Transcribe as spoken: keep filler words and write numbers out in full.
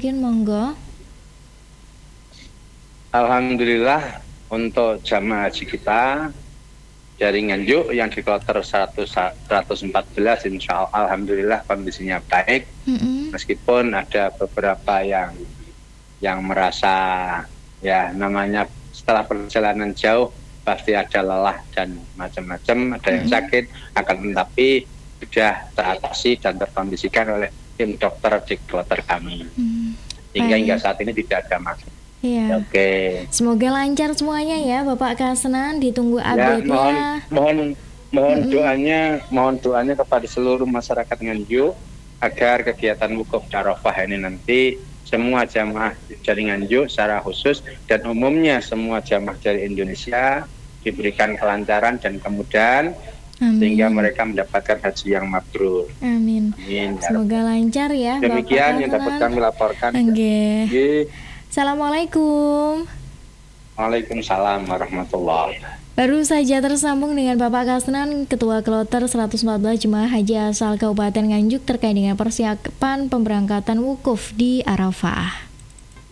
mungkin monggo. Alhamdulillah untuk jamaah haji kita dari Nganjuk yang di kloter seratus, seratus empat belas insya Allah alhamdulillah kondisinya baik. Mm-hmm. Meskipun ada beberapa yang yang merasa ya namanya setelah perjalanan jauh pasti ada lelah dan macam-macam, ada yang sakit, akan tetapi sudah teratasi dan terkondisikan oleh tim dokter di kloter kami. Hmm, hingga hingga saat ini tidak ada masalah. Iya. Oke. Okay. Semoga lancar semuanya ya Bapak Kasnan, ditunggu update-nya. Ya, mohon mohon mohon hmm. doanya, mohon doanya kepada seluruh masyarakat Nganjuk agar kegiatan wukuf Arafah ini nanti semua jamaah dari Nganjuk secara khusus dan umumnya semua jamaah dari Indonesia diberikan kelancaran dan kemudahan. Amin. Sehingga mereka mendapatkan haji yang mabrur. Amin. Amin. Semoga lancar ya. Demikian yang dapat kami laporkan. Oke. Okay. Assalamualaikum. Waalaikumsalam warahmatullahi wabarakatuh. Baru saja tersambung dengan Bapak Kasnan, Ketua Kloter seratus empat belas Jemaah Haji asal Kabupaten Nganjuk terkait dengan persiapan pemberangkatan wukuf di Arafah.